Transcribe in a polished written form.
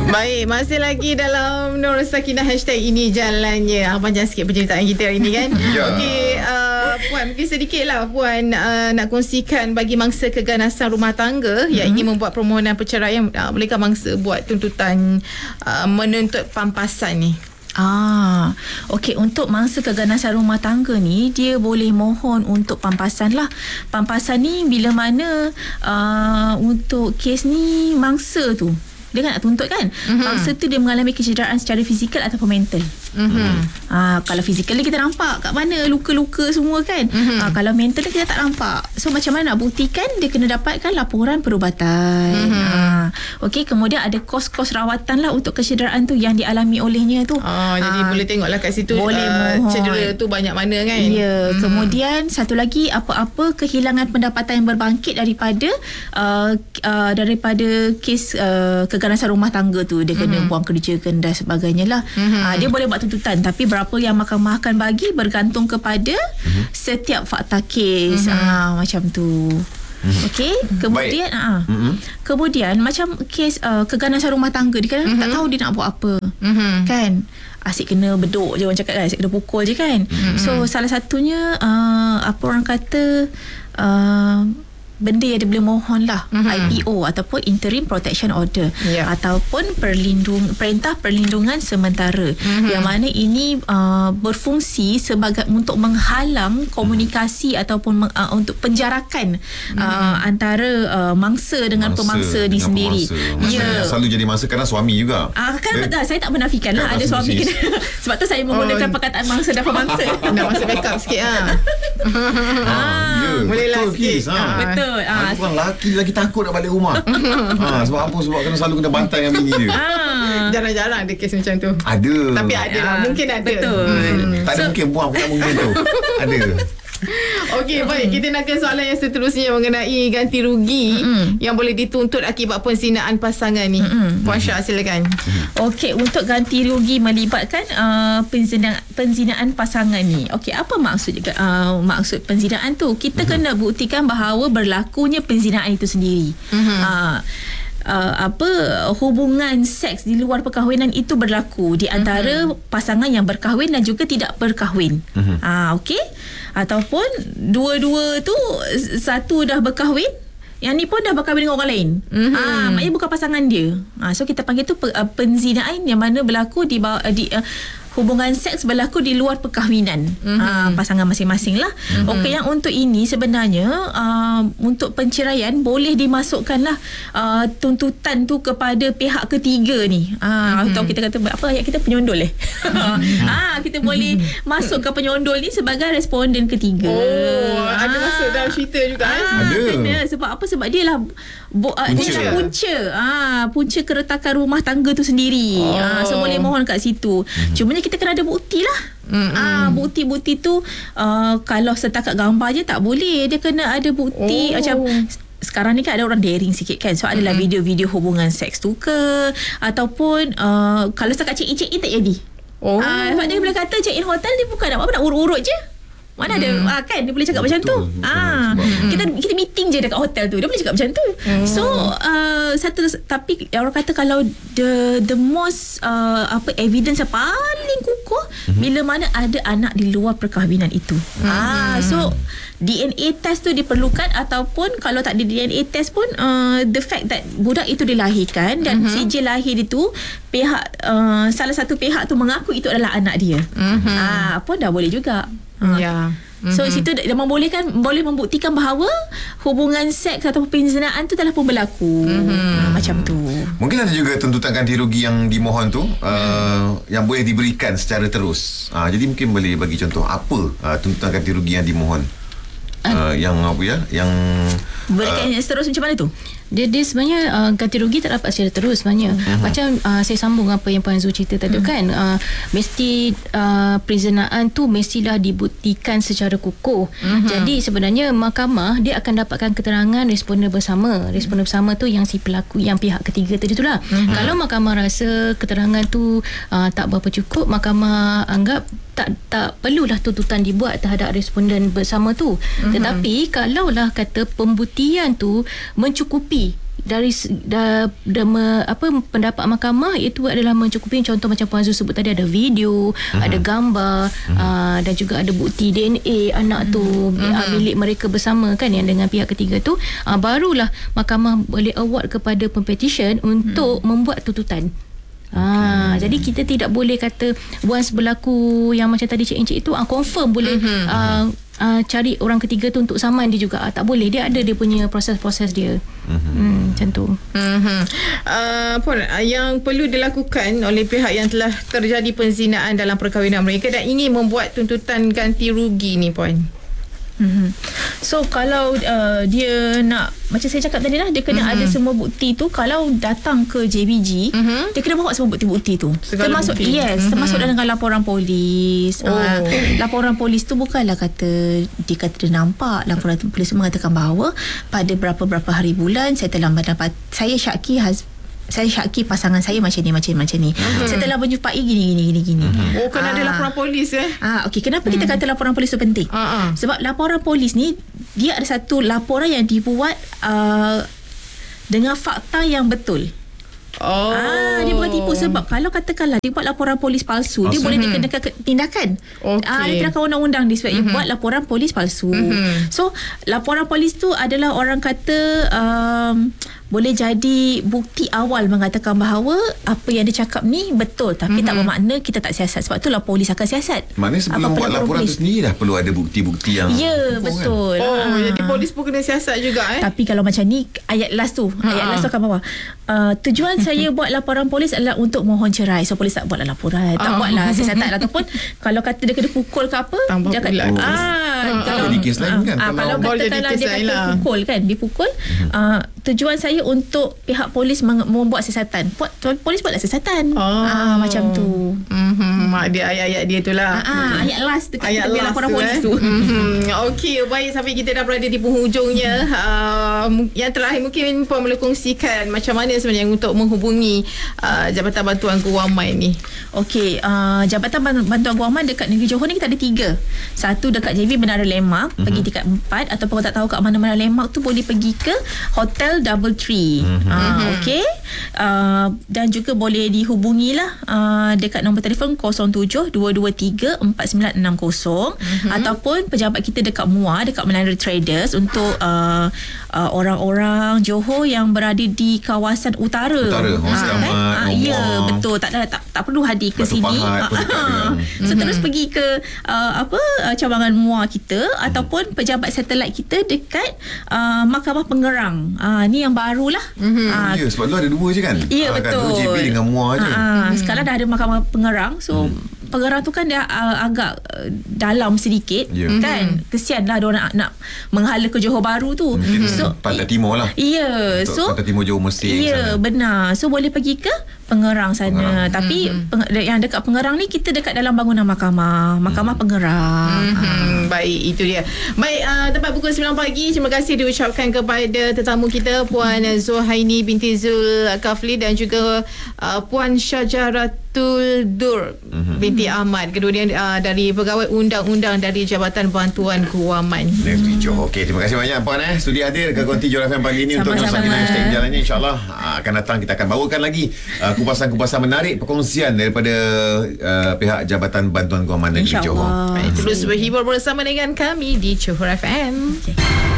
Baik, masih lagi dalam Nur Sakinah #ini jalannya. Panjang sikit penceritaan kita hari ni kan. Okey, Puan, mungkin sedikit lah Puan nak kongsikan bagi mangsa keganasan rumah tangga yang ingin membuat permohonan perceraian, bolehkah mangsa buat tuntutan menuntut pampasan ni? Okey, untuk mangsa keganasan rumah tangga ni, dia boleh mohon untuk pampasan lah. Pampasan ni bila mana untuk kes ni mangsa tu dia kan nak tuntut kan. Mangsa tu dia mengalami kecederaan secara fizikal ataupun mental. Kalau fizikal ni kita nampak kat mana luka-luka semua kan. Kalau mental ni kita tak nampak. So macam mana nak buktikan? Dia kena dapatkan laporan perubatan. Okey, kemudian ada kos-kos rawatan lah untuk kecederaan tu yang dialami olehnya tu. Jadi boleh tengoklah kat situ cedera tu banyak mana kan. Ya. Kemudian satu lagi, apa-apa kehilangan pendapatan yang berbangkit daripada kes keganasan rumah tangga tu, dia kena buang kerja dan sebagainya lah. Dia boleh buat tuntutan, tapi berapa yang mahkamah akan bagi bergantung kepada setiap fakta kes. Macam tu. Okey, kemudian kemudian macam kes keganasan rumah tangga, dia kan tak tahu dia nak buat apa. Kan asyik kena beduk je, orang cakap kan, asyik kena pukul je kan. So salah satunya apa orang kata, benda yang dia boleh mohon lah, IPO ataupun Interim Protection Order, ataupun perintah perlindungan sementara, yang mana ini berfungsi sebagai untuk menghalang komunikasi ataupun untuk penjarakan antara mangsa dengan pemangsa ni sendiri. Selalu jadi mangsa kerana suami juga. Saya tak menafikan lah ada suami kena. Sebab tu saya menggunakan perkataan mangsa dan pemangsa. Nak masa backup sikit boleh lah sikit. Betul. Orang lelaki takut nak balik rumah. Sebab apa? Sebab selalu kena bantai dengan bini dia. Jarang-jarang ada kes macam tu. Ada. Tapi ada lah. Mungkin ada. Betul. Tak ada mungkin buang pun mungkin tu. Ada. Okey, baik. Kita nak ke soalan yang seterusnya mengenai ganti rugi yang boleh dituntut akibat penzinaan pasangan ni. Puan Syah, silakan. Okey, untuk ganti rugi melibatkan penzinaan pasangan ni. Okey, apa maksud maksud penzinaan tu? Kita kena buktikan bahawa berlakunya penzinaan itu sendiri. Hubungan seks di luar perkahwinan itu berlaku di antara pasangan yang berkahwin dan juga tidak berkahwin. Okey, ataupun dua-dua tu, satu dah berkahwin, yang ni pun dah berkahwin dengan orang lain. Maknanya bukan pasangan dia. So kita panggil tu penzinaan yang mana berlaku di hubungan seks berlaku di luar perkahwinan pasangan masing-masing lah. Okey, yang untuk ini sebenarnya untuk penceraian boleh dimasukkan lah tuntutan tu kepada pihak ketiga ni. Atau kita kata apa ayat kita, penyondol kita boleh masukkan penyondol ni sebagai responden ketiga. Ada masuk dalam cerita juga. Ada. Kena. Sebab apa? Sebab dia lah punca keretakan rumah tangga tu sendiri. So boleh mohon kat situ. Cumanya kita kena ada bukti lah. Bukti-bukti tu kalau setakat gambar je tak boleh. Dia kena ada bukti. Macam sekarang ni kan ada orang daring sikit kan. So adalah video-video hubungan seks tu ke, ataupun kalau setakat check-in tak jadi. Sebab dia boleh kata check-in hotel dia bukan nak apa, nak urut-urut je. Mana ada kan dia boleh cakap macam tu. Kita meeting je dekat hotel tu, dia boleh cakap macam tu. So tapi orang kata kalau the most evidence yang paling kukuh bila mana ada anak di luar perkahwinan itu. So DNA test tu diperlukan, ataupun kalau tak ada DNA test pun the fact that budak itu dilahirkan dan sijil lahir itu pihak salah satu pihak tu mengaku itu adalah anak dia. Pun dah boleh juga. So situ dia boleh membuktikan bahawa hubungan seks atau penzinaan tu telah pun berlaku. Macam tu. Mungkin ada juga tuntutan ganti rugi yang dimohon tu yang boleh diberikan secara terus. Jadi mungkin boleh bagi contoh apa tuntutan ganti rugi yang dimohon. Yang berikan terus macam mana tu? Dia sebenarnya ganti rugi tak dapat secara terus sebenarnya. Macam saya sambung apa yang Puan Zul cerita tadi kan, mesti perzinaan tu mestilah dibuktikan secara kukuh. Jadi sebenarnya mahkamah dia akan dapatkan keterangan responden bersama. Responden bersama tu yang si pelaku, yang pihak ketiga tadi tu lah. Kalau mahkamah rasa keterangan tu tak berapa cukup, mahkamah anggap tak perlulah tuntutan dibuat terhadap responden bersama tu. Tetapi kalaulah kata pembuktian tu mencukupi pendapat mahkamah itu adalah mencukupi. Contoh macam Puan Zu sebut tadi, ada video, ada gambar, dan juga ada bukti DNA anak tu milik mereka bersama kan, yang dengan pihak ketiga tu, barulah mahkamah boleh award kepada pempetition untuk membuat tuntutan. Jadi kita tidak boleh kata once berlaku yang macam tadi Cik Encik itu confirm boleh cari orang ketiga tu untuk saman dia juga. Tak boleh, dia ada dia punya proses-proses dia. Macam tu. Puan, yang perlu dilakukan oleh pihak yang telah terjadi penzinaan dalam perkahwinan mereka dan ingin membuat tuntutan ganti rugi ni, Puan? So kalau dia nak, macam saya cakap tadi lah, dia kena ada semua bukti tu. Kalau datang ke JBG, dia kena bawa semua bukti-bukti tu. Segala termasuk bukti. termasuk dengan laporan polis. Laporan polis tu bukanlah kata dia kata dia nampak. Laporan polis tu mengatakan bahawa pada berapa hari bulan saya telah mendapat, saya syaki pasangan saya macam ni. Saya telah menjumpai gini. Kena ada laporan polis Okey, kenapa kita kata laporan polis tu penting? Sebab laporan polis ni dia ada satu laporan yang dibuat dengan fakta yang betul. Dia bukan tipu. Sebab kalau katakanlah dia buat laporan polis palsu, dia boleh dikenakan tindakan. Dia tindakan undang-undang disebab dia buat laporan polis palsu. So laporan polis tu adalah orang kata boleh jadi bukti awal mengatakan bahawa apa yang dia cakap ni betul, tapi tak bermakna kita tak siasat. Sebab itulah polis akan siasat. Maknanya sebelum buat laporan tu sendiri dah perlu ada bukti-bukti yang betul kan? Jadi polis pun kena siasat juga Tapi kalau macam ni, ayat last tu akan bawa tujuan saya buat laporan polis adalah untuk mohon cerai. So polis tak buatlah laporan, tak buatlah siasatan. Ataupun kalau kata dia kena pukul ke apa, tambah dia kata kalau jadi kes lain kan, kalau katakanlah dia kata pukul kan, dipukul, tujuan saya untuk pihak polis membuat siasatan. Polis buatlah siasatan. Macam tu. Dia ayat-ayat dia tu lah. Ayat last dekat ayat last laporan polis tu. Okey, baik, sampai kita dah berada di penghujungnya. Yang terakhir mungkin Puan boleh kongsikan macam mana sebenarnya untuk menghubungi Jabatan Bantuan Kewangan ni. Okey, Jabatan Bantuan Kewangan dekat negeri Johor ni kita ada 3. Satu dekat JB Menara Lemak, pergi tingkat 4, ataupun kalau tak tahu kat mana Menara Lemak tu boleh pergi ke Hotel Doubletree. Okey. Dan juga boleh dihubungilah dekat nombor telefon 07-223-4960, ataupun pejabat kita dekat MUA, dekat Menara Traders, untuk orang-orang Johor yang berada di kawasan utara. Ya, betul. Tak perlu hadir ke sini. So terus pergi ke cawangan MUA kita, ataupun pejabat satelit kita dekat Mahkamah Pengerang. Ni yang barulah. Sebab tu ada 2 je kan. Ya, betul. JB dengan MUA je. Sekarang dah ada Mahkamah Pengerang. So Pengerang tu kan dia agak dalam sedikit, kan. Kesianlah dia nak menghala ke Johor Bahru tu. So Pantai Timur lah. Ya, so Pantai Timur Johor Mesir. Ya, benar. So boleh pergi ke Pengerang sana. Tapi yang dekat Pengerang ni kita dekat dalam bangunan mahkamah Pengerang. Baik, itu dia. Baik, tepat pukul 9 pagi. Terima kasih diucapkan kepada tetamu kita, Puan Zuhaini binti Zulkafli dan juga Puan Syajaratul Dur binti Ahmad. Keduanya dari Pegawai Undang-Undang dari Jabatan Bantuan Kewangan Negeri Johor. Okey, terima kasih banyak Puan Sudi hadir ke Konti Johor FM pagi ini untuk Nusakinah Hashtag Jalannya. InsyaAllah akan datang, kita akan bawakan lagi kupasan-kupasan menarik, perkongsian daripada pihak Jabatan Bantuan Kewangan Negeri Johor. Terus berhibur bersama dengan kami di Johor FM.